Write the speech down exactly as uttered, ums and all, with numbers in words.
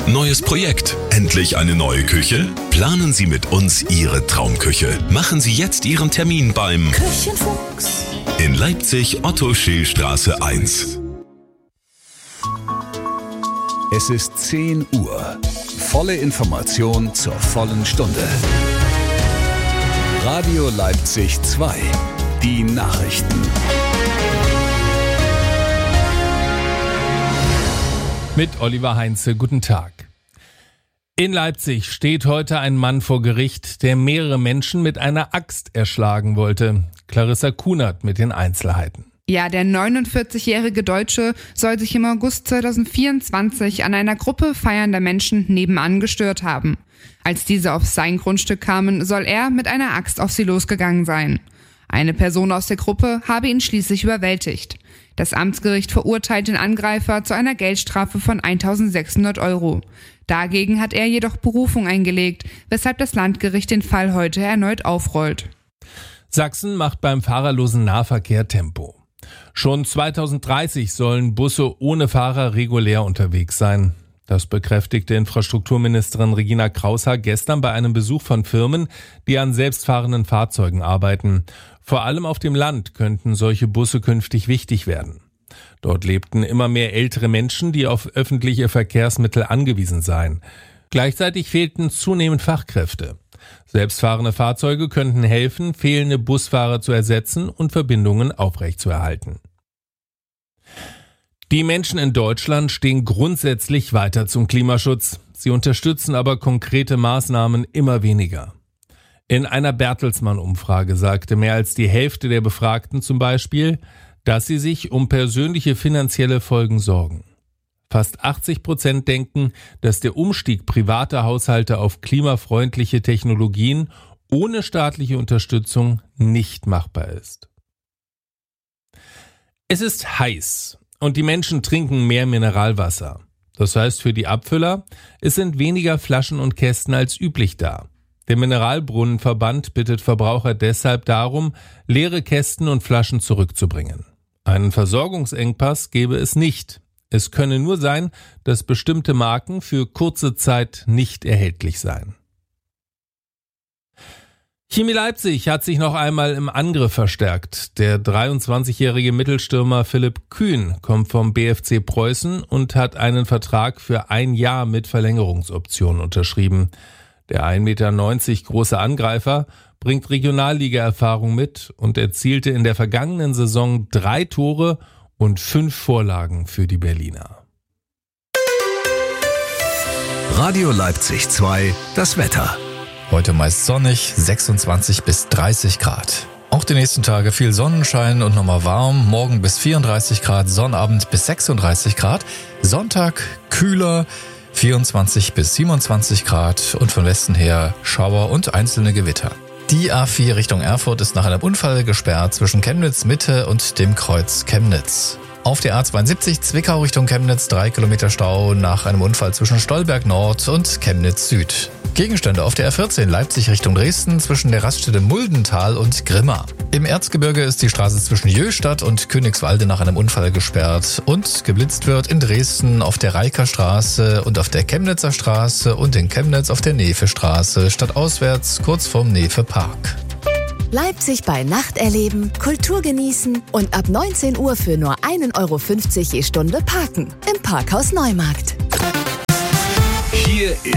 Neues Projekt? Endlich eine neue Küche? Planen Sie mit uns Ihre Traumküche. Machen Sie jetzt Ihren Termin beim Küchenfuchs in Leipzig, Otto-Schill-Straße eins. Es ist zehn Uhr. Volle Information zur vollen Stunde. Radio Leipzig zwei. Die Nachrichten. Mit Oliver Heinze, guten Tag. In Leipzig steht heute ein Mann vor Gericht, der mehrere Menschen mit einer Axt erschlagen wollte. Clarissa Kunert mit den Einzelheiten. Ja, der neunundvierzigjährige Deutsche soll sich im August zweitausendvierundzwanzig an einer Gruppe feiernder Menschen nebenan gestört haben. Als diese auf sein Grundstück kamen, soll er mit einer Axt auf sie losgegangen sein. Eine Person aus der Gruppe habe ihn schließlich überwältigt. Das Amtsgericht verurteilt den Angreifer zu einer Geldstrafe von eintausendsechshundert Euro. Dagegen hat er jedoch Berufung eingelegt, weshalb das Landgericht den Fall heute erneut aufrollt. Sachsen macht beim fahrerlosen Nahverkehr Tempo. Schon zweitausenddreißig sollen Busse ohne Fahrer regulär unterwegs sein. Das bekräftigte Infrastrukturministerin Regina Kraushaar gestern bei einem Besuch von Firmen, die an selbstfahrenden Fahrzeugen arbeiten. Vor allem auf dem Land könnten solche Busse künftig wichtig werden. Dort lebten immer mehr ältere Menschen, die auf öffentliche Verkehrsmittel angewiesen seien. Gleichzeitig fehlten zunehmend Fachkräfte. Selbstfahrende Fahrzeuge könnten helfen, fehlende Busfahrer zu ersetzen und Verbindungen aufrechtzuerhalten. Die Menschen in Deutschland stehen grundsätzlich weiter zum Klimaschutz. Sie unterstützen aber konkrete Maßnahmen immer weniger. In einer Bertelsmann-Umfrage sagte mehr als die Hälfte der Befragten zum Beispiel, dass sie sich um persönliche finanzielle Folgen sorgen. Fast achtzig Prozent denken, dass der Umstieg privater Haushalte auf klimafreundliche Technologien ohne staatliche Unterstützung nicht machbar ist. Es ist heiß und die Menschen trinken mehr Mineralwasser. Das heißt für die Abfüller, es sind weniger Flaschen und Kästen als üblich da. Der Mineralbrunnenverband bittet Verbraucher deshalb darum, leere Kästen und Flaschen zurückzubringen. Einen Versorgungsengpass gebe es nicht. Es könne nur sein, dass bestimmte Marken für kurze Zeit nicht erhältlich seien. Chemie Leipzig hat sich noch einmal im Angriff verstärkt. Der dreiundzwanzigjährige Mittelstürmer Philipp Kühn kommt vom B F C Preußen und hat einen Vertrag für ein Jahr mit Verlängerungsoption unterschrieben. Der ein Meter neunzig große Angreifer bringt Regionalliga-Erfahrung mit und erzielte in der vergangenen Saison drei Tore und fünf Vorlagen für die Berliner. Radio Leipzig zwei. Das Wetter. Heute meist sonnig, sechsundzwanzig bis dreißig Grad. Auch die nächsten Tage viel Sonnenschein und nochmal warm. Morgen bis vierunddreißig Grad, Sonnabend bis sechsunddreißig Grad. Sonntag kühler, vierundzwanzig bis siebenundzwanzig Grad und von Westen her Schauer und einzelne Gewitter. Die A vier Richtung Erfurt ist nach einem Unfall gesperrt zwischen Chemnitz Mitte und dem Kreuz Chemnitz. Auf der A zweiundsiebzig Zwickau Richtung Chemnitz drei Kilometer Stau nach einem Unfall zwischen Stolberg Nord und Chemnitz Süd. Gegenstände auf der A vierzehn Leipzig Richtung Dresden zwischen der Raststätte Muldental und Grimma. Im Erzgebirge ist die Straße zwischen Jöstadt und Königswalde nach einem Unfall gesperrt und geblitzt wird in Dresden auf der Reiker Straße und auf der Chemnitzer Straße und in Chemnitz auf der Nefe Straße stadtauswärts kurz vorm Nefe Park. Leipzig bei Nacht erleben, Kultur genießen und ab neunzehn Uhr für nur ein Euro fünfzig je Stunde parken. Im Parkhaus Neumarkt. Hier